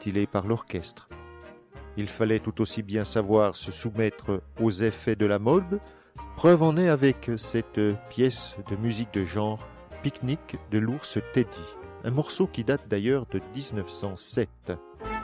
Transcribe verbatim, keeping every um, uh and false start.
distillé par l'orchestre. Il fallait tout aussi bien savoir se soumettre aux effets de la mode. Preuve en est avec cette pièce de musique de genre Pique-nique de l'ours Teddy, un morceau qui date d'ailleurs de dix-neuf cent sept.